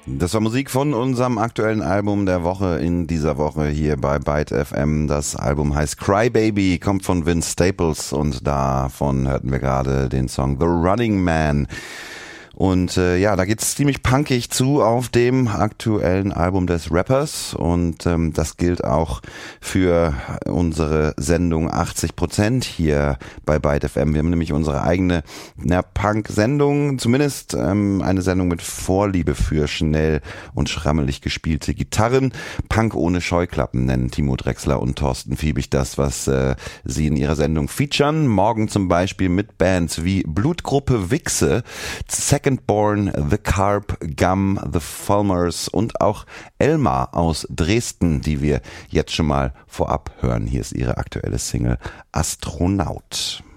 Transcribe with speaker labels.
Speaker 1: Das war Musik von unserem aktuellen Album der Woche in dieser Woche hier bei Byte FM. Das Album heißt Cry Baby, kommt von Vince Staples und davon hörten wir gerade den Song The Running Man. Und ja, da geht's ziemlich punkig zu auf dem aktuellen Album des Rappers und das gilt auch für unsere Sendung 80% hier bei Byte FM. Wir haben nämlich unsere eigene Punk-Sendung, zumindest eine Sendung mit Vorliebe für schnell und schrammelig gespielte Gitarren. Punk ohne Scheuklappen nennen Timo Drechsler und Thorsten Fiebig das, was sie in ihrer Sendung featuren. Morgen zum Beispiel mit Bands wie Blutgruppe Wichse, Secondborn, The Carp, Gum, The Fulmers und auch Elmar aus Dresden, die wir jetzt schon mal vorab hören. Hier ist ihre aktuelle Single Astronaut.